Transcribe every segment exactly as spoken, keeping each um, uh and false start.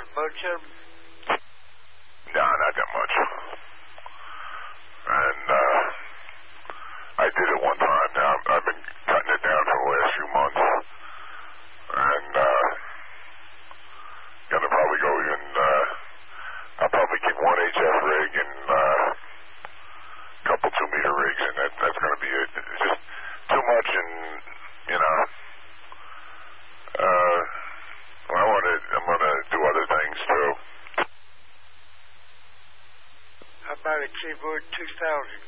much of them? No, not that much. And uh, I did it one time. Now I've been cutting it down for the last few months, and uh, gonna probably go even. Uh, I'll probably keep one H F rig and uh, a couple two meter rigs, and that, that's gonna be it. It's just too much, and you know. Uh, well, I want to. I'm gonna do other things too. How about a Kenwood two thousand?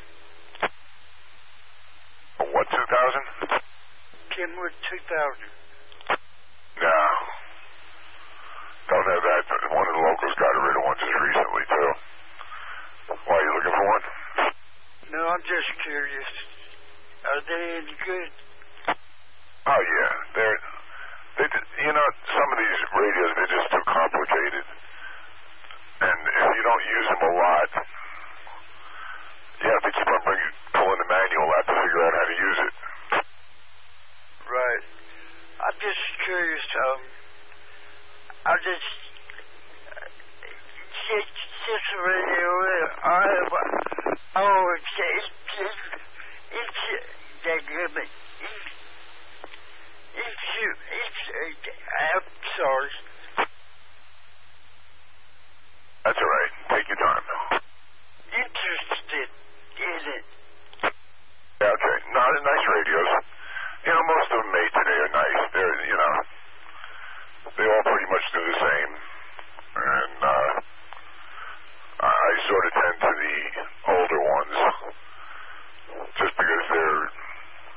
A what two thousand? Kenwood two thousand. No. Don't have that. One of the locals got rid of one just recently, too. Why, are you looking for one? No, I'm just curious. Are they any good? Oh, yeah. They're, they, you know, some of these radios, they're just too complicated. And if you don't use them a lot, you have to keep on bringing, pulling the manual out to figure out how to use it. Right. I'm just curious. Um, I just